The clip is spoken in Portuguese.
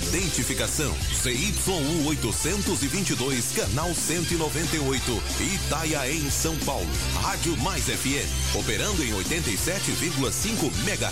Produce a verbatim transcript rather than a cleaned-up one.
Identificação C Y U oitocentos e vinte e dois, canal cento e noventa e oito, Itaiaém, São Paulo. Rádio Mais F M, operando em oitenta e sete vírgula cinco megahertz.